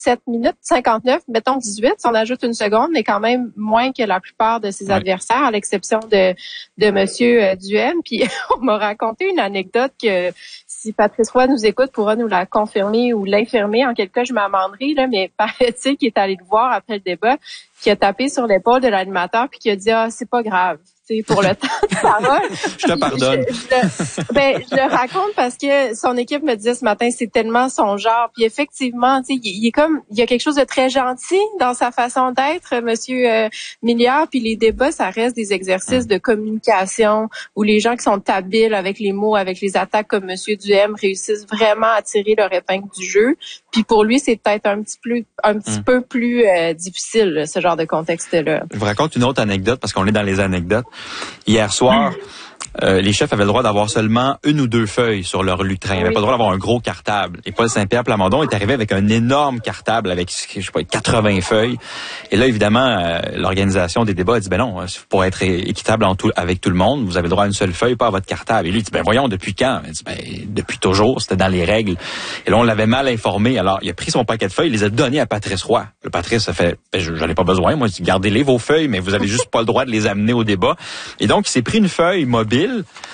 17 minutes 59, mettons 18, si on ajoute une seconde, mais quand même moins que la plupart de ses adversaires, à l'exception de Monsieur Duhem. Puis on m'a raconté une anecdote que si Patrice Roy nous écoute, pourra nous la confirmer ou l'infirmer. En quelque cas, je m'amenderai, là, mais paraît-il qu'il est allé le voir après le débat, qui a tapé sur l'épaule de l'animateur puis qui a dit c'est pas grave. Pour le temps de parole. Je te pardonne. Je le raconte parce que son équipe me disait ce matin, c'est tellement son genre. Puis effectivement, il y a quelque chose de très gentil dans sa façon d'être, Monsieur Milliard. Puis les débats, ça reste des exercices de communication où les gens qui sont habiles avec les mots, avec les attaques comme Monsieur Duhem réussissent vraiment à tirer leur épingle du jeu. Puis pour lui, c'est peut-être un petit peu plus difficile, ce genre de contexte-là. Je vous raconte une autre anecdote parce qu'on est dans les anecdotes. Hier soir, les chefs avaient le droit d'avoir seulement une ou deux feuilles sur leur lutrin. Ils n'avaient pas le droit d'avoir un gros cartable. Et Paul Saint-Pierre Plamondon est arrivé avec un énorme cartable avec, 80 feuilles. Et là, évidemment, l'organisation des débats a dit, non, pour être équitable avec tout le monde, vous avez le droit à une seule feuille, pas à votre cartable. Et lui, il dit, voyons, depuis quand? Il dit, depuis toujours, c'était dans les règles. Et là, on l'avait mal informé. Alors, il a pris son paquet de feuilles, il les a données à Patrice Roy. Le Patrice a fait, j'en ai pas besoin. Moi, je dis, gardez-les vos feuilles, mais vous avez juste pas le droit de les amener au débat. Et donc, il s'est pris une feuille mobile,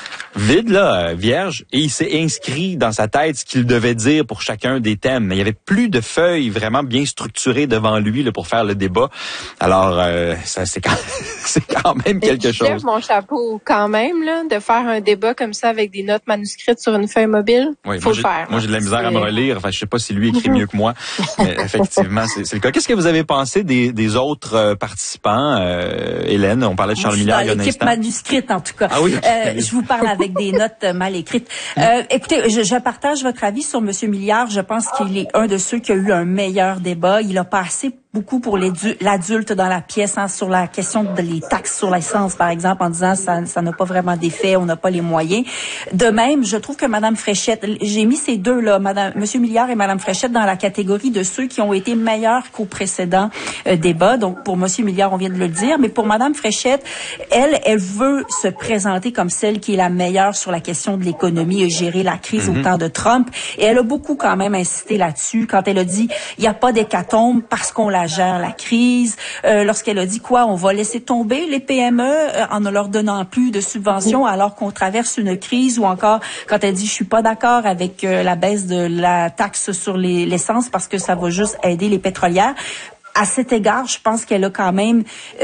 vide, là, vierge, et il s'est inscrit dans sa tête ce qu'il devait dire pour chacun des thèmes. Mais il y avait plus de feuilles vraiment bien structurées devant lui là, pour faire le débat. Alors, ça c'est quand même quelque chose. Je lève mon chapeau quand même, là, de faire un débat comme ça avec des notes manuscrites sur une feuille mobile. Oui, faut le faire. Moi, j'ai de la misère à me relire. Enfin, je sais pas si lui écrit mieux que moi. Mais effectivement, c'est le cas. Qu'est-ce que vous avez pensé des autres participants, Hélène? On parlait de Charles Milliard il y a un instant. L'équipe manuscrite, en tout cas. Ah oui. Je vous parle avec des notes mal écrites. Écoutez, je partage votre avis sur Monsieur Milliard. Je pense qu'il est un de ceux qui a eu un meilleur débat. Il a passé beaucoup pour l'adulte dans la pièce, sur la question des taxes sur l'essence, par exemple, en disant ça n'a pas vraiment d'effet, on n'a pas les moyens. De même, je trouve que Madame Fréchette, j'ai mis ces deux-là, Monsieur Milliard et Madame Fréchette, dans la catégorie de ceux qui ont été meilleurs qu'au précédent débat. Donc, pour Monsieur Milliard, on vient de le dire, mais pour Madame Fréchette, elle veut se présenter comme celle qui est la meilleure sur la question de l'économie et gérer la crise au temps de Trump. Et elle a beaucoup quand même insisté là-dessus quand elle a dit il n'y a pas d'hécatombe parce qu'on la gère la crise. Lorsqu'elle a dit on va laisser tomber les PME en ne leur donnant plus de subventions alors qu'on traverse une crise, ou encore quand elle dit je suis pas d'accord avec la baisse de la taxe sur l'essence parce que ça va juste aider les pétrolières. À cet égard, je pense qu'elle a quand même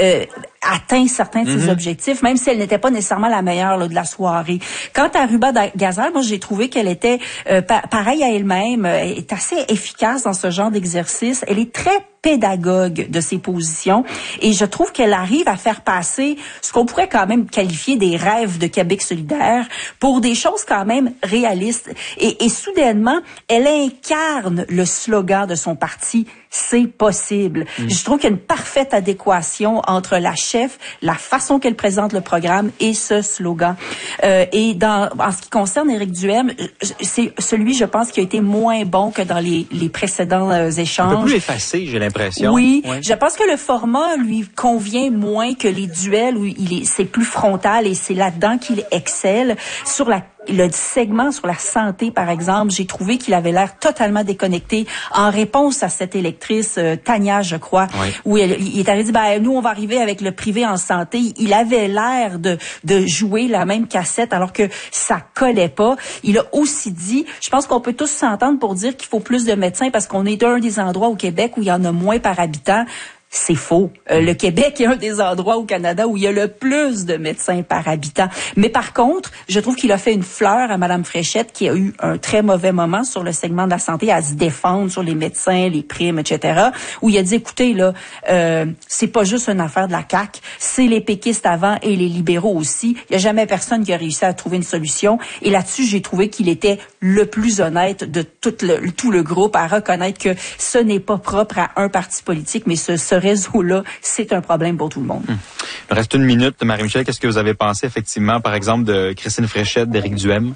atteint certains de ses objectifs, même si elle n'était pas nécessairement la meilleure de la soirée. Quant à Ruba Gazal, moi j'ai trouvé qu'elle était pareille à elle-même, est assez efficace dans ce genre d'exercice. Elle est très pédagogue de ses positions et je trouve qu'elle arrive à faire passer ce qu'on pourrait quand même qualifier des rêves de Québec solidaire pour des choses quand même réalistes. Et soudainement, elle incarne le slogan de son parti, c'est possible. Je trouve qu'il y a une parfaite adéquation entre la chef, la façon qu'elle présente le programme et ce slogan. Et en ce qui concerne Éric Duhem, c'est celui, je pense, qui a été moins bon que dans les précédents échanges. Un peu plus effacé, j'ai l'impression. Oui, je pense que le format lui convient moins que les duels où c'est plus frontal et c'est là-dedans qu'il excelle. Sur le segment sur la santé, par exemple, j'ai trouvé qu'il avait l'air totalement déconnecté en réponse à cette électrice, Tania, je crois, où il est arrivé, nous, on va arriver avec le privé en santé. Il avait l'air de jouer la même cassette alors que ça collait pas. Il a aussi dit, je pense qu'on peut tous s'entendre pour dire qu'il faut plus de médecins parce qu'on est un des endroits au Québec où il y en a moins par habitant. C'est faux. Le Québec est un des endroits au Canada où il y a le plus de médecins par habitant. Mais par contre, je trouve qu'il a fait une fleur à Madame Fréchette qui a eu un très mauvais moment sur le segment de la santé à se défendre sur les médecins, les primes, etc. Où il a dit, écoutez, là, c'est pas juste une affaire de la CAQ, c'est les péquistes avant et les libéraux aussi. Il y a jamais personne qui a réussi à trouver une solution. Et là-dessus, j'ai trouvé qu'il était le plus honnête de tout le groupe à reconnaître que ce n'est pas propre à un parti politique, mais ce réseau-là, c'est un problème pour tout le monde. Il reste une minute. Marie-Michel, qu'est-ce que vous avez pensé, effectivement, par exemple, de Christine Fréchette, d'Éric Duhem?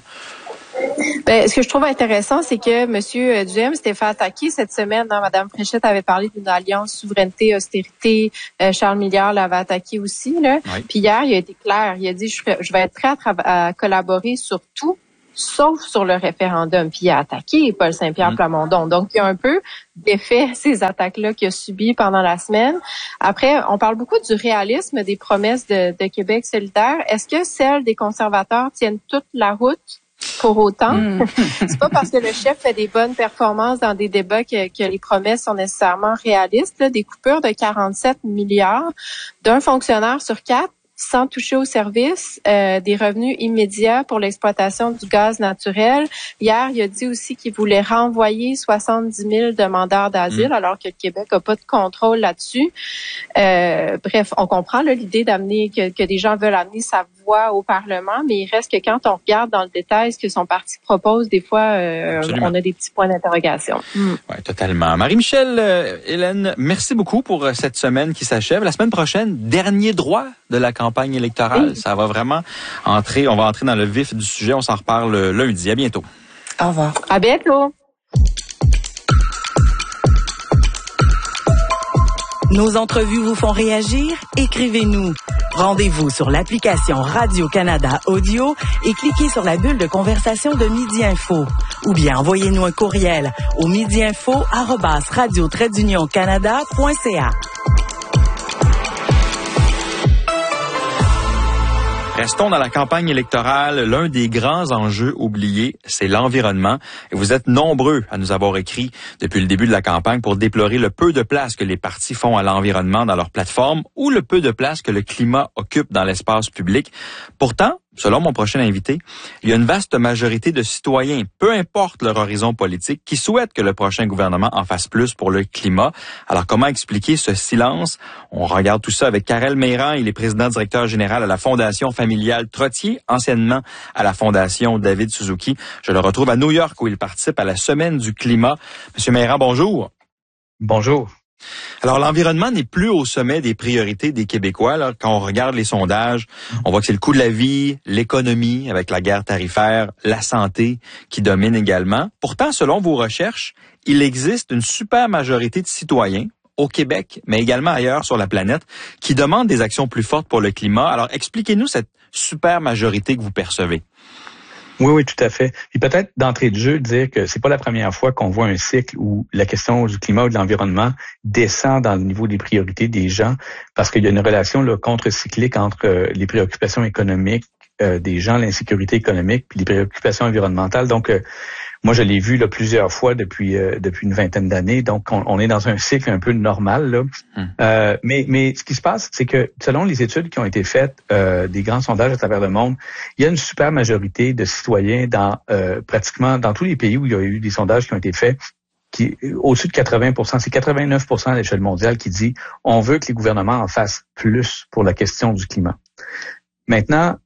Ce que je trouve intéressant, c'est que M. Duhem s'était fait attaquer cette semaine. Mme Fréchette avait parlé d'une alliance souveraineté-austérité. Charles Milliard l'avait attaqué aussi. Là. Oui. Puis hier, il a été clair. Il a dit, je vais être prêt à collaborer sur tout, sauf sur le référendum. Puis il a attaqué Paul Saint-Pierre Plamondon. Donc, il y a un peu d'effet ces attaques-là qu'il a subies pendant la semaine. Après, on parle beaucoup du réalisme des promesses de Québec solidaire. Est-ce que celles des conservateurs tiennent toute la route pour autant? C'est pas parce que le chef fait des bonnes performances dans des débats que les promesses sont nécessairement réalistes. Là, des coupures de 47 milliards d'un fonctionnaire sur 4 sans toucher au service, des revenus immédiats pour l'exploitation du gaz naturel. Hier, il a dit aussi qu'il voulait renvoyer 70 000 demandeurs d'asile, alors que le Québec n'a pas de contrôle là-dessus. Bref, on comprend là, l'idée d'amener que des gens veulent amener sa voix au Parlement, mais il reste que quand on regarde dans le détail ce que son parti propose, des fois, on a des petits points d'interrogation. Oui, totalement. Marie-Michel, Hélène, merci beaucoup pour cette semaine qui s'achève. La semaine prochaine, dernier droit de la campagne électorale. Oui. Ça va vraiment on va entrer dans le vif du sujet. On s'en reparle lundi. À bientôt. Au revoir. À bientôt. Nos entrevues vous font réagir? Écrivez-nous. Rendez-vous sur l'application Radio-Canada Audio et cliquez sur la bulle de conversation de Midi Info. Ou bien envoyez-nous un courriel au midiinfo@radio-canada.ca. Restons dans la campagne électorale. L'un des grands enjeux oubliés, c'est l'environnement. Et vous êtes nombreux à nous avoir écrit depuis le début de la campagne pour déplorer le peu de place que les partis font à l'environnement dans leur plateforme ou le peu de place que le climat occupe dans l'espace public. Pourtant, selon mon prochain invité, il y a une vaste majorité de citoyens, peu importe leur horizon politique, qui souhaitent que le prochain gouvernement en fasse plus pour le climat. Alors, comment expliquer ce silence? On regarde tout ça avec Karel Meyrand. Il est président-directeur général à la Fondation familiale Trottier, anciennement à la Fondation David Suzuki. Je le retrouve à New York où il participe à la Semaine du climat. Monsieur Meyrand, bonjour. Bonjour. Alors, l'environnement n'est plus au sommet des priorités des Québécois. Là. Quand on regarde les sondages, on voit que c'est le coût de la vie, l'économie avec la guerre tarifaire, la santé qui domine également. Pourtant, selon vos recherches, il existe une super majorité de citoyens au Québec, mais également ailleurs sur la planète, qui demandent des actions plus fortes pour le climat. Alors, expliquez-nous cette super majorité que vous percevez. Oui, tout à fait. Et peut-être d'entrée de jeu dire que c'est pas la première fois qu'on voit un cycle où la question du climat ou de l'environnement descend dans le niveau des priorités des gens, parce qu'il y a une relation là, contre-cyclique entre les préoccupations économiques des gens, l'insécurité économique, puis les préoccupations environnementales. Donc, moi, je l'ai vu là, plusieurs fois depuis une vingtaine d'années. Donc, on est dans un cycle un peu normal. Là. Mais ce qui se passe, c'est que selon les études qui ont été faites, des grands sondages à travers le monde, il y a une super majorité de citoyens dans pratiquement dans tous les pays où il y a eu des sondages qui ont été faits, qui au-dessus de 80%, c'est 89% à l'échelle mondiale qui dit on veut que les gouvernements en fassent plus pour la question du climat. Maintenant,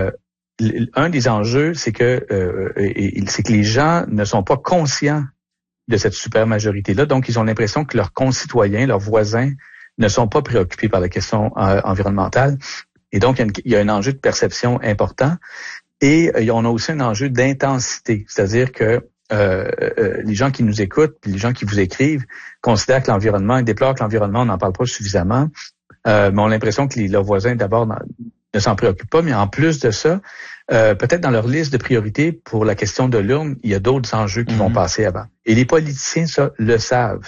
un des enjeux, c'est que les gens ne sont pas conscients de cette super majorité-là. Donc, ils ont l'impression que leurs concitoyens, leurs voisins, ne sont pas préoccupés par la question environnementale. Et donc, il y a un enjeu de perception important. Et on a aussi un enjeu d'intensité. C'est-à-dire que les gens qui nous écoutent, puis les gens qui vous écrivent, considèrent que l'environnement, ils déplorent que l'environnement, on n'en parle pas suffisamment, mais ont l'impression que leurs voisins, d'abord, ne s'en préoccupent pas, mais en plus de ça, peut-être dans leur liste de priorités pour la question de l'urne, il y a d'autres enjeux qui vont passer avant. Et les politiciens, ça, le savent.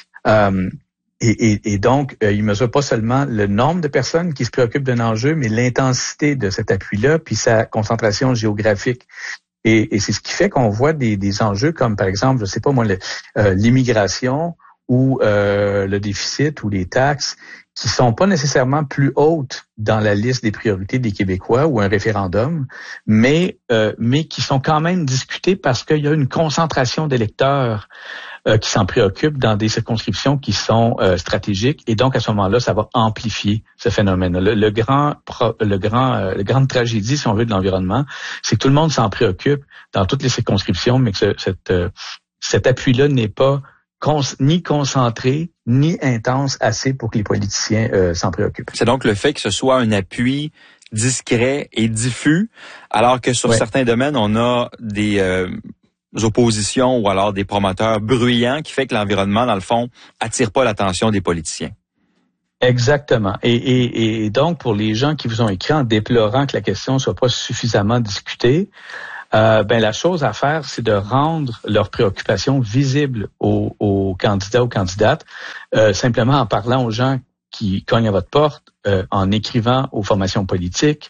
Et donc, ils mesurent pas seulement le nombre de personnes qui se préoccupent d'un enjeu, mais l'intensité de cet appui-là, puis sa concentration géographique. Et c'est ce qui fait qu'on voit des enjeux comme, par exemple, je sais pas moi, l'immigration ou le déficit ou les taxes, qui sont pas nécessairement plus hautes dans la liste des priorités des Québécois ou un référendum, mais qui sont quand même discutées parce qu'il y a une concentration d'électeurs qui s'en préoccupent dans des circonscriptions qui sont stratégiques, et donc à ce moment-là, ça va amplifier ce phénomène. La grande tragédie, si on veut, de l'environnement, c'est que tout le monde s'en préoccupe dans toutes les circonscriptions, mais que cet appui-là n'est pas ni concentré, ni intense assez pour que les politiciens s'en préoccupent. C'est donc le fait que ce soit un appui discret et diffus, alors que sur certains domaines, on a des oppositions ou alors des promoteurs bruyants qui fait que l'environnement, dans le fond, attire pas l'attention des politiciens. Exactement. Et donc, pour les gens qui vous ont écrit en déplorant que la question soit pas suffisamment discutée, la chose à faire, c'est de rendre leurs préoccupations visibles aux candidats, aux candidates, simplement en parlant aux gens qui cognent à votre porte, en écrivant aux formations politiques,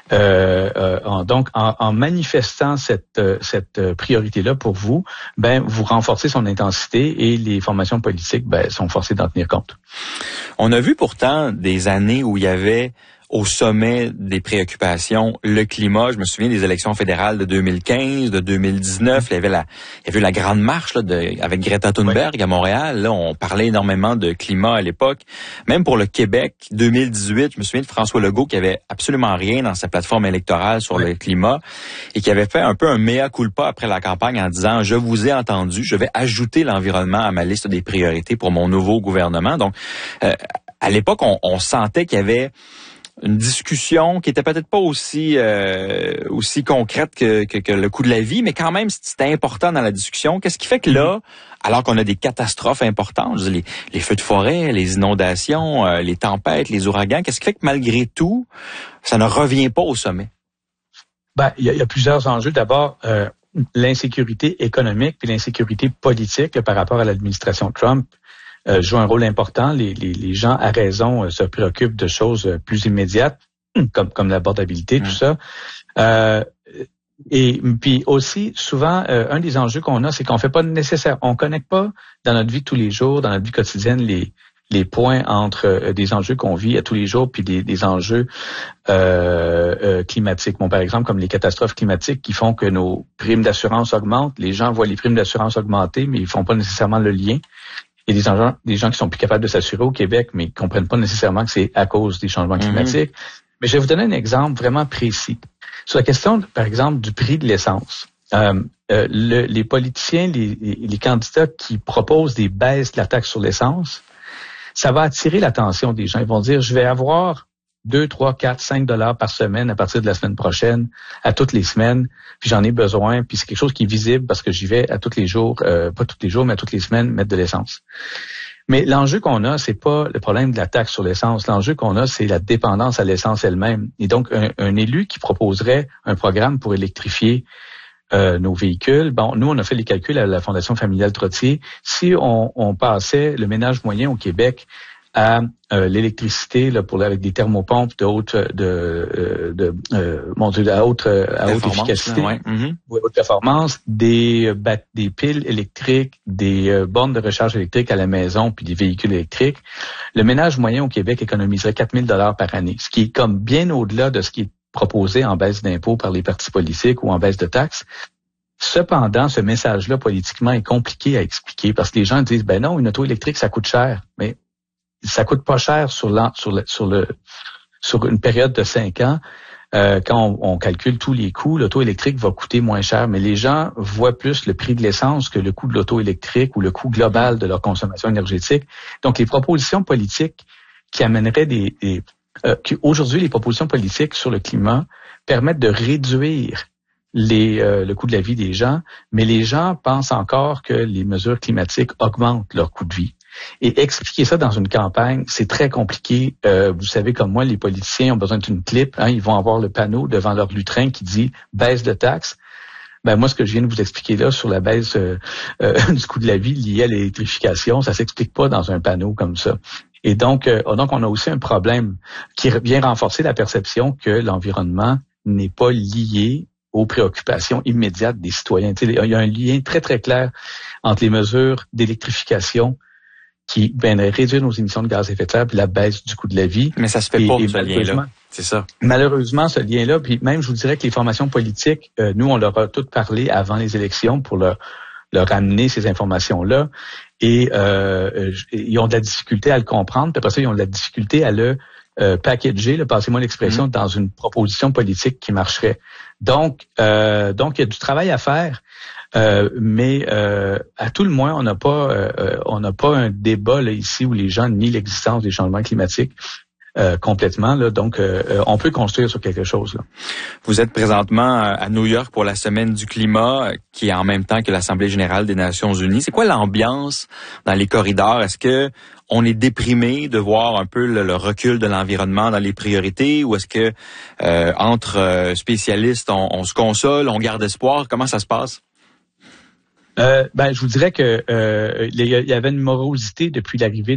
en manifestant cette priorité-là pour vous, vous renforcez son intensité et les formations politiques sont forcées d'en tenir compte. On a vu pourtant des années où il y avait au sommet des préoccupations le climat. Je me souviens des élections fédérales de 2015, de 2019. Il y avait la grande marche là, avec Greta Thunberg à Montréal. Là, on parlait énormément de climat à l'époque. Même pour le Québec, 2018, je me souviens de François Legault qui avait absolument rien dans sa plateforme électorale sur le climat et qui avait fait un peu un mea culpa après la campagne en disant « Je vous ai entendu, je vais ajouter l'environnement à ma liste des priorités pour mon nouveau gouvernement. » Donc, à l'époque, on sentait qu'il y avait une discussion qui était peut-être pas aussi concrète que le coût de la vie, mais quand même c'était important dans la discussion. Qu'est-ce qui fait que là, alors qu'on a des catastrophes importantes, je veux dire, les feux de forêt, les inondations, les tempêtes, les ouragans, qu'est-ce qui fait que malgré tout, ça ne revient pas au sommet? Il y a plusieurs enjeux. D'abord, l'insécurité économique puis l'insécurité politique par rapport à l'administration Trump joue un rôle important. Les gens, à raison, se préoccupent de choses plus immédiates, comme l'abordabilité, tout ça. Et puis aussi, souvent, un des enjeux qu'on a, c'est qu'on fait pas on connecte pas dans notre vie de tous les jours, dans notre vie quotidienne, les points entre des enjeux qu'on vit à tous les jours puis des enjeux climatiques. Par exemple, comme les catastrophes climatiques qui font que nos primes d'assurance augmentent. Les gens voient les primes d'assurance augmenter, mais ils font pas nécessairement le lien. Il y a des gens qui sont plus capables de s'assurer au Québec, mais qui comprennent pas nécessairement que c'est à cause des changements climatiques. Mais je vais vous donner un exemple vraiment précis. Sur la question, par exemple, du prix de l'essence. Les politiciens, les candidats qui proposent des baisses de la taxe sur l'essence, ça va attirer l'attention des gens. Ils vont dire, je vais avoir 2, 3, 4, 5 $ par semaine à partir de la semaine prochaine, à toutes les semaines, puis j'en ai besoin, puis c'est quelque chose qui est visible parce que j'y vais à tous les jours, pas tous les jours, mais à toutes les semaines, mettre de l'essence. Mais l'enjeu qu'on a, c'est pas le problème de la taxe sur l'essence. L'enjeu qu'on a, c'est la dépendance à l'essence elle-même. Et donc, un élu qui proposerait un programme pour électrifier nos véhicules. Nous, on a fait les calculs à la Fondation familiale Trottier. Si on passait le ménage moyen au Québec à l'électricité là avec des thermopompes à haute efficacité, haute performance, des piles électriques, des bornes de recharge électrique à la maison puis des véhicules électriques, le ménage moyen au Québec économiserait 4 000 $ par année, ce qui est comme bien au-delà de ce qui est proposé en baisse d'impôts par les partis politiques ou en baisse de taxes. Cependant, ce message-là politiquement est compliqué à expliquer parce que les gens disent non, une auto électrique ça coûte cher, mais ça coûte pas cher sur une période de 5 ans. Quand on calcule tous les coûts, l'auto électrique va coûter moins cher, mais les gens voient plus le prix de l'essence que le coût de l'auto électrique ou le coût global de leur consommation énergétique. Donc, les propositions politiques qui amèneraient aujourd'hui, les propositions politiques sur le climat permettent de réduire le coût de la vie des gens, mais les gens pensent encore que les mesures climatiques augmentent leur coût de vie. Et expliquer ça dans une campagne, c'est très compliqué. Vous savez, comme moi, les politiciens ont besoin d'une clip. Ils vont avoir le panneau devant leur lutrin qui dit « baisse de taxes ». Moi, ce que je viens de vous expliquer là sur la baisse du coût de la vie liée à l'électrification, ça s'explique pas dans un panneau comme ça. Et donc, on a aussi un problème qui vient renforcer la perception que l'environnement n'est pas lié aux préoccupations immédiates des citoyens. Il y a un lien très, très clair entre les mesures d'électrification qui réduire nos émissions de gaz à effet de serre puis la baisse du coût de la vie. Mais ça se fait pas, ce lien-là. C'est ça. Malheureusement, ce lien-là, puis même, je vous dirais que les formations politiques, nous, on leur a toutes parlé avant les élections pour leur amener ces informations-là. Et ils ont de la difficulté à le comprendre. Puis après ça, ils ont de la difficulté à le packager, passez-moi l'expression, dans une proposition politique qui marcherait. Donc, il y a du travail à faire. Mais à tout le moins, on n'a pas un débat là ici où les gens nient l'existence des changements climatiques. complètement. Là. Donc, on peut construire sur quelque chose. Là. Vous êtes présentement à New York pour la Semaine du climat, qui est en même temps que l'Assemblée générale des Nations unies. C'est quoi l'ambiance dans les corridors? Est-ce que on est déprimé de voir un peu le recul de l'environnement dans les priorités, ou est-ce que entre spécialistes, on se console, on garde espoir? Comment ça se passe? Je vous dirais que il y avait une morosité depuis l'arrivée